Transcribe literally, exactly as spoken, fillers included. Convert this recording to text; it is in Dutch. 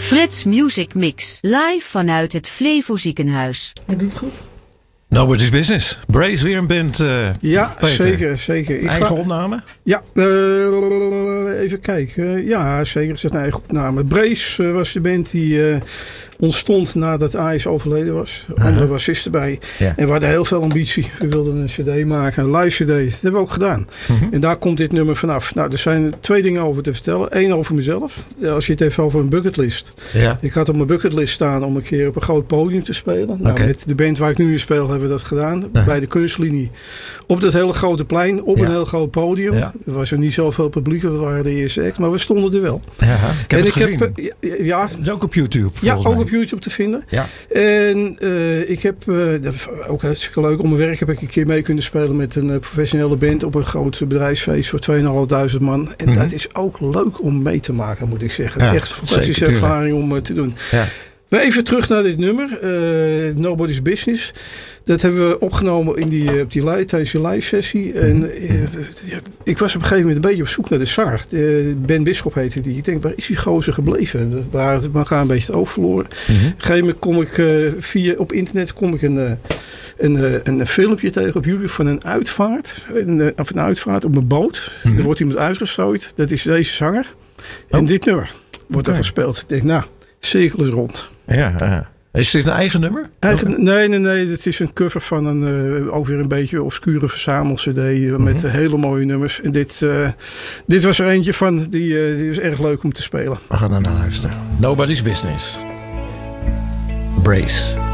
Frits Music Mix, live vanuit het Flevo Ziekenhuis. Hij doet het goed. Nobody's Business. Brace weer een band. Uh, ja, Peter. zeker. zeker. Ik eigen ga... opname? Ja, uh, even kijken. Ja, zeker. Het is een eigen opname. Brace uh, was de band die uh, ontstond nadat Aris overleden was. Uh-huh. Andere bassist erbij. Ja. En we hadden heel veel ambitie. We wilden een cd maken, een live cd. Dat hebben we ook gedaan. Uh-huh. En daar komt dit nummer vanaf. Nou, er zijn twee dingen over te vertellen. Eén over mezelf. Als je het heeft over een bucketlist. Ja. Ik had op mijn bucketlist staan om een keer op een groot podium te spelen. Nou, okay. Met de band waar ik nu in speel hebben we dat gedaan. Uh-huh. Bij de kunstlinie. Op dat hele grote plein. Op ja. een heel groot podium. Ja. Er was er niet zoveel publiek. We waren de eerste act. Maar we stonden er wel. Ja, ik heb en het ik gezien. heb, ja, dat is ook op YouTube. Ja, ook mij. op YouTube te vinden. Ja. En uh, ik heb, uh, dat is ook hartstikke leuk, om mijn werk heb ik een keer mee kunnen spelen met een uh, professionele band op een groot bedrijfsfeest voor tweeënhalfduizend man. En mm-hmm. dat is ook leuk om mee te maken, moet ik zeggen. Ja, echt een fantastische zeker, ervaring om uh, te doen. Ja. Maar even terug naar dit nummer, uh, Nobody's Business. Dat hebben we opgenomen in die, op die live, tijdens die live sessie. En uh, ja, ik was op een gegeven moment een beetje op zoek naar de zanger. Uh, Ben Bisschop heette die. Ik denk, waar is die gozer gebleven? We waren elkaar een beetje het oog verloren. Mm-hmm. Op een gegeven moment kom ik uh, via, op internet kom ik een, uh, een, uh, een filmpje tegen op YouTube van een uitvaart. Een, uh, of een uitvaart op een boot. Mm-hmm. Er wordt iemand uitgestookt. Dat is deze zanger. En oh. dit nummer wordt okay. er gespeeld. Ik denk, nou, cirkel is rond. Ja, ja. Is dit een eigen nummer? Eigen, nee, nee, nee. Het is een cover van een uh, ook weer een beetje obscure verzamel-cd uh, met mm-hmm. hele mooie nummers. En dit, uh, dit was er eentje van. Die, uh, die is erg leuk om te spelen. We gaan naar luisteren. Nobody's Business. Brace.